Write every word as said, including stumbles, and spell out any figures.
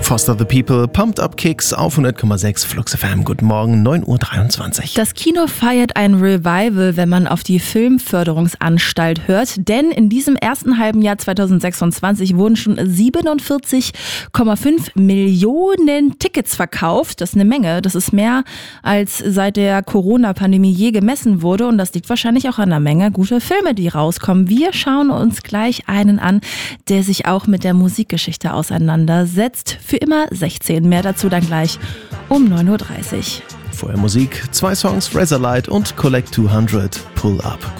Foster the People, Pumped Up Kicks auf hundert Komma sechs Flux F M. Guten Morgen, neun Uhr dreiundzwanzig. Das Kino feiert ein Revival, wenn man auf die Filmförderungsanstalt hört. Denn in diesem ersten halben Jahr zweitausendsechsundzwanzig wurden schon siebenundvierzig Komma fünf Millionen Tickets verkauft. Das ist eine Menge. Das ist mehr, als seit der Corona-Pandemie je gemessen wurde. Und das liegt wahrscheinlich auch an der Menge guter Filme, die rauskommen. Wir schauen uns gleich einen an, der sich auch mit der Musikgeschichte auseinandersetzt. Für immer sechzehn. Mehr dazu dann gleich um neun Uhr dreißig. Vorher Musik, zwei Songs, Razorlight und Collect zweihundert, Pull Up.